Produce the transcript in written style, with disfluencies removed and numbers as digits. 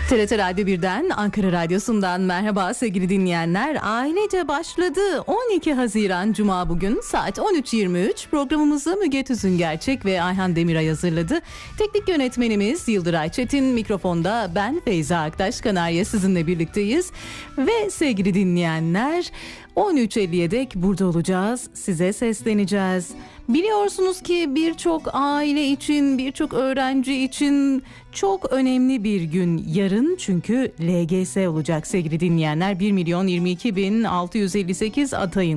TRT Radyo 1'den, Ankara Radyosu'ndan merhaba sevgili dinleyenler. Ailece başladı. 12 Haziran Cuma bugün saat 13.23. Programımızı Müge Tüzüngerçek ve Ayhan Demiray hazırladı. Teknik yönetmenimiz Yıldıray Çetin, mikrofonda ben Feyza Aktaş Kanarya sizinle birlikteyiz. Ve sevgili dinleyenler, 13.50'ye dek burada olacağız. Size sesleneceğiz. Biliyorsunuz ki birçok aile için, birçok öğrenci için çok önemli bir gün yarın, çünkü LGS olacak sevgili dinleyenler. 1.022.658 adayın